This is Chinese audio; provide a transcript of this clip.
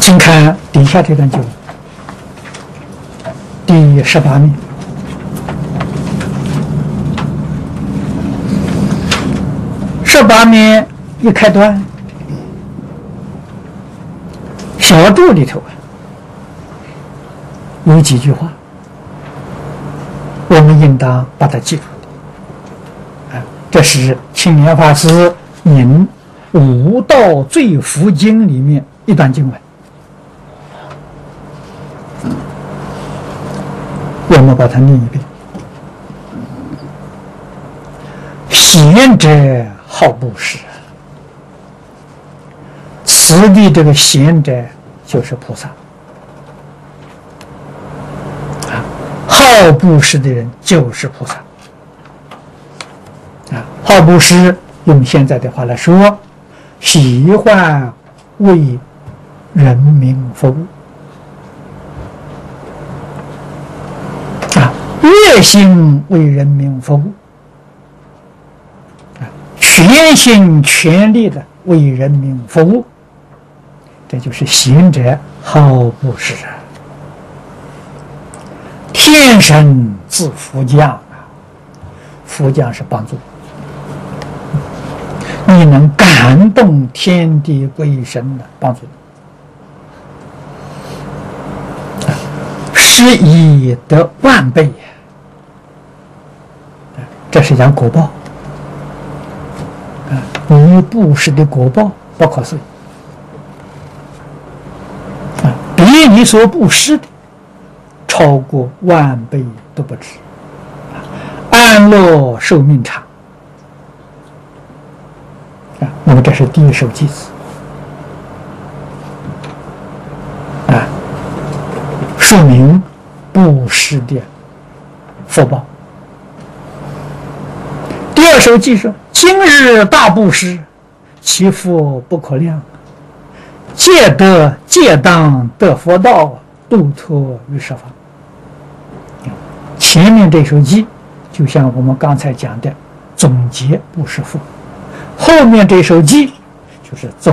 请看底下这段经文，第18面。18面一开端，小注里头有几句话，我们应当把它记住。这是青莲法师引《悟道最福经》里面一段经文，我们把它念一遍。贤者好布施，此地这个贤者就是菩萨，好布施的人就是菩萨。好布施，用现在的话来说，喜欢为人民服务，热心为人民服务，全心全力的为人民服务，这就是贤者好布施。天生自福将福将是帮助。你能感动天地鬼神的帮助你，施以得万倍，这是讲果报你布施的果报不可思议比你所布施的超过万倍都不止。安乐寿命长，那么这是第一首偈子说明布施的福报。第二首偈说：今日大布施，其福不可量，戒得戒当得佛道，度脱于十方。前面这首偈就像我们刚才讲的总结布施福，后面这首偈就是总